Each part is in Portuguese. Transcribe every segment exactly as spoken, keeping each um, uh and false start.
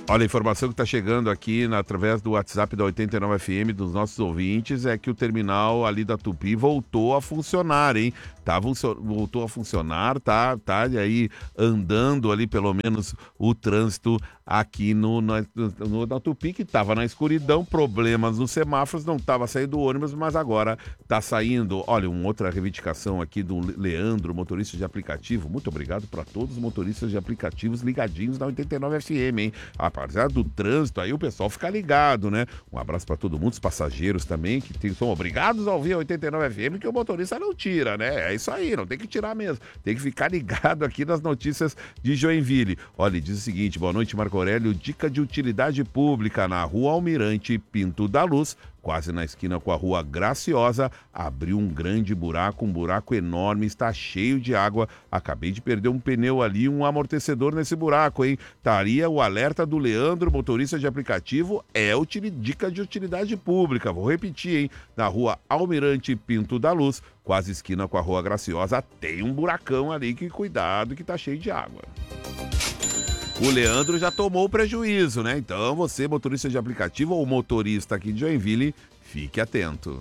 Olha, a informação que está chegando aqui na, através do WhatsApp da oitenta e nove F M dos nossos ouvintes é que o terminal ali da Tupi voltou a funcionar, hein? Tá, voltou a funcionar, tá, tá aí andando ali pelo menos o trânsito aqui no, no, no na Tupi, que estava na escuridão, problemas nos semáforos, não estava saindo o ônibus, mas agora está saindo. Olha, uma outra reivindicação aqui do Leandro, motorista de aplicativo. Muito obrigado para todos os motoristas de aplicativos ligadinhos na oitenta e nove F M, hein? Apesar do trânsito, aí o pessoal fica ligado, né? Um abraço para todo mundo, os passageiros também, que tem, são obrigados a ouvir a oitenta e nove F M, que o motorista não tira, né? É isso aí, não tem que tirar mesmo. Tem que ficar ligado aqui nas notícias de Joinville. Olha, diz o seguinte: boa noite, Marco Aurélio. Dica de utilidade pública na Rua Almirante Pinto da Luz, quase na esquina com a Rua Graciosa, abriu um grande buraco, um buraco enorme, está cheio de água. Acabei de perder um pneu ali, um amortecedor nesse buraco, hein? Estaria o alerta do Leandro, motorista de aplicativo, é utili- dica de utilidade pública. Vou repetir, hein? Na Rua Almirante Pinto da Luz, quase esquina com a Rua Graciosa, tem um buracão ali, que cuidado que tá cheio de água. O Leandro já tomou o prejuízo, né? Então você, motorista de aplicativo ou motorista aqui de Joinville, fique atento.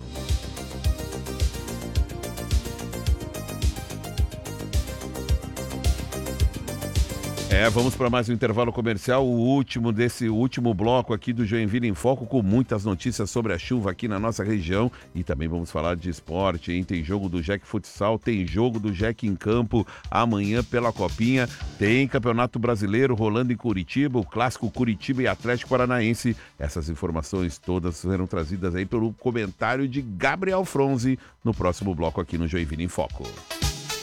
É, vamos para mais um intervalo comercial, o último desse último bloco aqui do Joinville em Foco, com muitas notícias sobre a chuva aqui na nossa região, e também vamos falar de esporte, hein? Tem jogo do Jack Futsal, tem jogo do Jack em Campo amanhã pela Copinha, tem Campeonato Brasileiro rolando em Curitiba, o clássico Curitiba e Atlético Paranaense. Essas informações todas serão trazidas aí pelo comentário de Gabriel Fronzi no próximo bloco aqui no Joinville em Foco.